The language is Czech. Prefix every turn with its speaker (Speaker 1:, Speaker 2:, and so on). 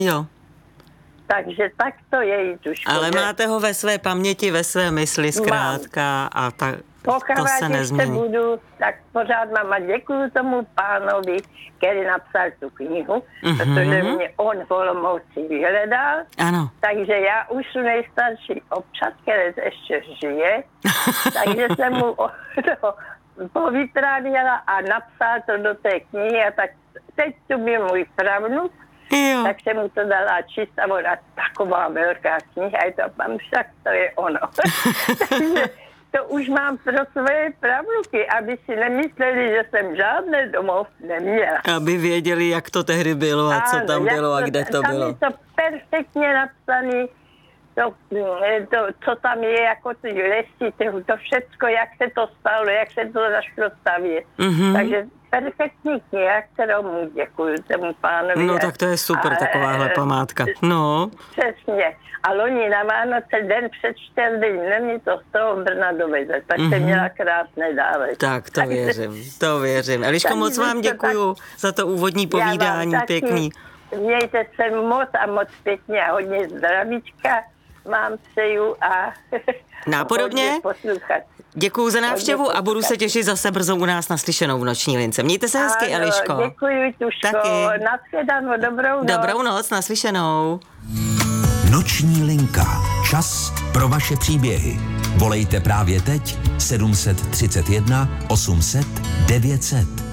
Speaker 1: Jo.
Speaker 2: Takže tak to je Jituško.
Speaker 1: Ale máte ho ve své paměti, ve své mysli zkrátka a to se nezmění.
Speaker 2: Budu, tak pořád mám a děkuju tomu pánovi, který napsal tu knihu, protože mě on v Olomouci vyhledal.
Speaker 1: Ano.
Speaker 2: Takže já už jsem nejstarší občas, který ještě žije, takže jsem mu to povytrávěla a napsal to do té knihy a tak teď tu byl můj pravnuk.
Speaker 1: Jo.
Speaker 2: Tak jsem mu to dala číst a ona taková velká kniha, je to pan však, to je ono. Takže to už mám pro své pravnuky, aby si nemysleli, že jsem žádné domov neměla.
Speaker 1: Aby věděli, jak to tehdy bylo a co tam bylo a kde to bylo.
Speaker 2: Tam je to perfektně napsané, co tam je, jako ty lesy, to všecko, jak se to stalo, jak se to zašlo stavět. Takže perfektní kniha, kterou mu děkuju tomu pánovi.
Speaker 1: No tak to je super, takováhle památka. No.
Speaker 2: Přesně. A loni na Vánoce, den před 4 dny, to z toho Brna doveze. Tak jsem měla krásné dávek.
Speaker 1: Tak to věřím. Eliško, moc vám děkuju za to úvodní povídání, pěkný.
Speaker 2: Mějte se moc a moc pěkně a hodně zdravíčka vám přeju a
Speaker 1: nápodobně. Děkuju za návštěvu a budu se těšit zase brzo u nás naslyšenou v Noční lince. Mějte se hezky, Eliško.
Speaker 2: Děkuji, Tuško.
Speaker 1: Taky.
Speaker 2: Nashledanou, dobrou noc.
Speaker 1: Dobrou noc, naslyšenou.
Speaker 3: Noční linka. Čas pro vaše příběhy. Volejte právě teď 731 800 900.